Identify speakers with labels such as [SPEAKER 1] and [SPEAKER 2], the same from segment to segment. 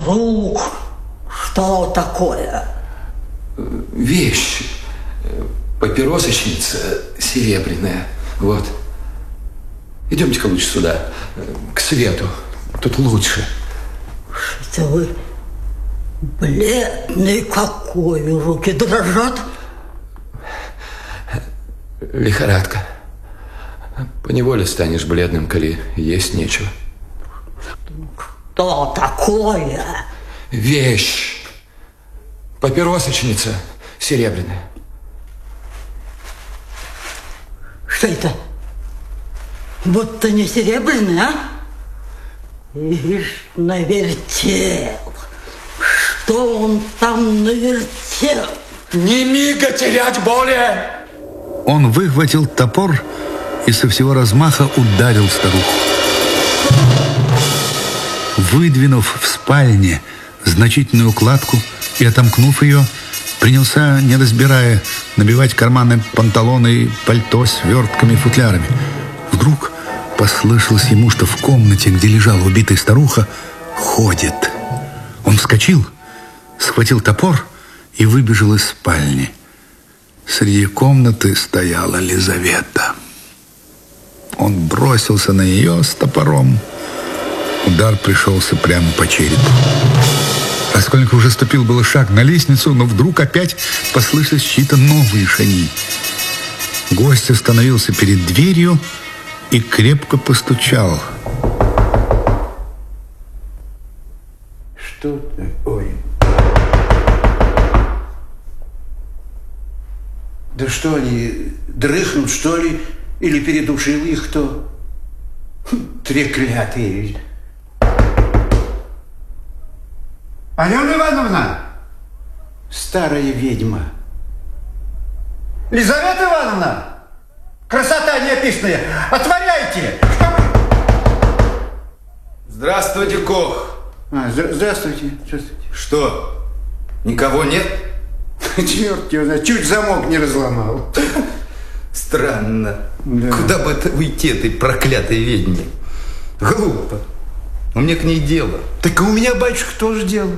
[SPEAKER 1] Друг, что такое?
[SPEAKER 2] Вещь. Папиросочница серебряная. Вот. Идемте-ка лучше сюда, к свету. Тут лучше.
[SPEAKER 1] Что вы бледный какой, руки дрожат?
[SPEAKER 2] Лихорадка. Поневоле станешь бледным, коли есть нечего.
[SPEAKER 1] Что такое?
[SPEAKER 2] Вещь. Папиросочница серебряная.
[SPEAKER 1] Что это? Будто не серебряный, а? Ишь, навертел. Что он там навертел?
[SPEAKER 2] Не мига терять более!
[SPEAKER 3] Он выхватил топор и со всего размаха ударил старуху. Выдвинув в спальне значительную кладку и отомкнув ее, принялся, не разбирая, набивать карманы панталоны и пальто свертками и футлярами. Вдруг послышалось ему, что в комнате, где лежала убитая старуха, ходит. Он вскочил, схватил топор и выбежал из спальни. Среди комнаты стояла Лизавета. Он бросился на нее с топором. Удар пришелся прямо по черепу. Раскольников уже ступил было шаг на лестницу, но вдруг опять послышались чьи-то новые шаги. Гость остановился перед дверью и крепко постучал.
[SPEAKER 4] Что такое? Да что они, дрыхнут, что ли? Или передушил их кто? Треклятые. Алена Ивановна! Старая ведьма. Лизавета Ивановна! Красота неописанная! Отворяйте! Что вы...
[SPEAKER 5] Здравствуйте, Кох.
[SPEAKER 4] Здравствуйте. Здравствуйте.
[SPEAKER 5] Что, никого нет?
[SPEAKER 4] Черт его знает, чуть замок не разломал.
[SPEAKER 5] Странно.
[SPEAKER 4] Да.
[SPEAKER 5] Куда бы это уйти, этой проклятой ведьме? Глупо. У меня к ней дело.
[SPEAKER 4] Так и у меня, батюшка, тоже дело.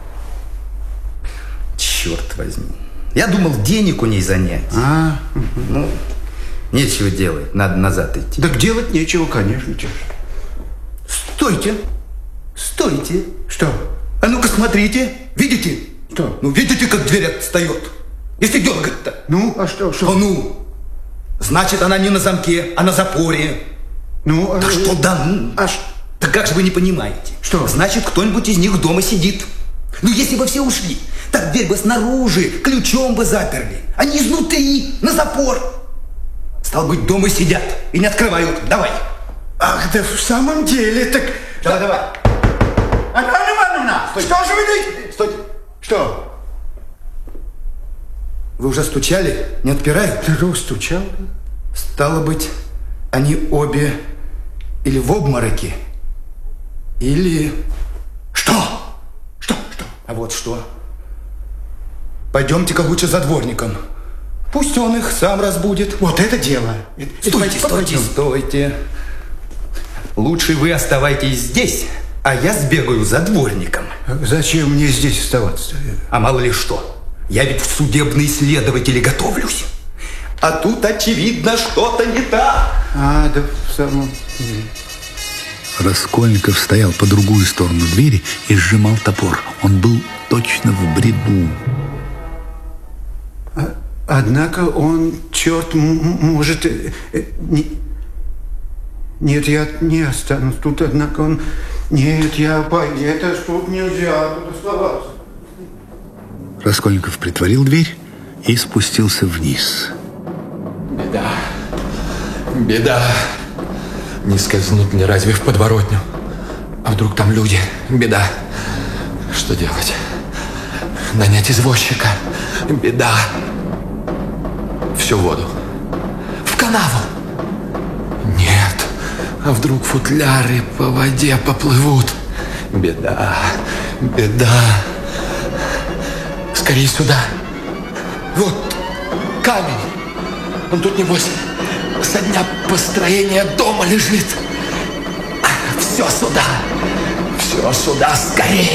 [SPEAKER 5] Черт возьми. Я думал, денег у ней занять. Ну, нечего делать, надо назад идти.
[SPEAKER 4] Так делать нечего, конечно.
[SPEAKER 5] Стойте. Стойте.
[SPEAKER 4] Что?
[SPEAKER 5] А ну-ка смотрите. Видите?
[SPEAKER 4] Что?
[SPEAKER 5] Ну, видите, как дверь отстает? Если дергать-то.
[SPEAKER 4] Ну, а что?
[SPEAKER 5] А ну, значит, она не на замке, а на запоре.
[SPEAKER 4] Ну,
[SPEAKER 5] да что да ну? Да как же вы не понимаете?
[SPEAKER 4] Что?
[SPEAKER 5] Значит, кто-нибудь из них дома сидит. Ну, если бы все ушли, так дверь бы снаружи ключом бы заперли, а не изнутри, на запор. Стало быть, дома сидят и не открывают. Давай.
[SPEAKER 4] Ах, да в самом деле, так...
[SPEAKER 5] Давай.
[SPEAKER 4] Анна Ивановна,
[SPEAKER 5] Стойте.
[SPEAKER 4] что же вы делаете?
[SPEAKER 5] Стойте.
[SPEAKER 4] Что?
[SPEAKER 5] Вы уже стучали? Не отпирают?
[SPEAKER 4] Ты стучал?
[SPEAKER 5] Стало быть, они обе или в обмороке, или...
[SPEAKER 4] Что?
[SPEAKER 5] А вот что. Пойдемте-ка лучше за дворником. Пусть он их сам разбудит.
[SPEAKER 4] Вот это дело.
[SPEAKER 5] Стойте. Лучше вы оставайтесь здесь, а я сбегаю за дворником.
[SPEAKER 4] Зачем мне здесь оставаться?
[SPEAKER 5] А мало ли что. Я ведь в судебные следователи готовлюсь. А тут, очевидно, что-то не так.
[SPEAKER 4] Да в самом деле.
[SPEAKER 3] Раскольников стоял по другую сторону двери и сжимал топор. Он был точно в бреду.
[SPEAKER 4] Однако он, черт, может... Нет, я не останусь тут, однако он... Нет, это тут нельзя, тут оставаться.
[SPEAKER 3] Раскольников притворил дверь и спустился вниз.
[SPEAKER 2] Беда. Не скользнуть ли разве в подворотню? А вдруг там люди? Беда. Что делать? Нанять извозчика? Беда. Всю воду. В канаву. Нет. А вдруг футляры по воде поплывут? Беда. Скорее сюда. Вот камень. Он тут, небось, со дня построения дома лежит. Все сюда, скорее.